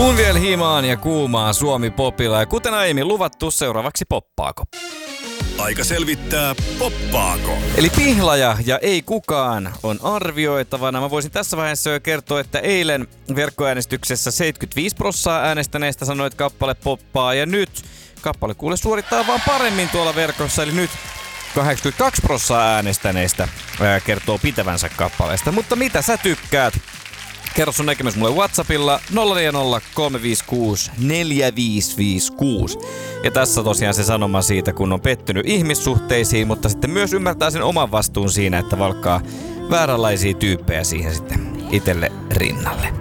Tuun vielä himaan ja kuumaan Suomi-popilla. Ja kuten aiemmin luvattu, seuraavaksi poppaako. Aika selvittää, poppaako. Eli pihlaja ja ei kukaan on arvioitavana. Mä voisin tässä vaiheessa jo kertoa, että eilen verkkoäänestyksessä 75% äänestäneistä sanoi, että kappale poppaa. Ja nyt kappale kuule suorittaa vaan paremmin tuolla verkossa. Eli nyt 82% äänestäneistä kertoo pitävänsä kappaleesta. Mutta mitä sä tykkäät? Kerro sun näkemys mulle WhatsAppilla 040 356 4556. Ja tässä tosiaan se sanoma siitä, kun on pettynyt ihmissuhteisiin, mutta sitten myös ymmärtää sen oman vastuun siinä, että valkkaa vääränlaisia tyyppejä siihen sitten itelle rinnalle.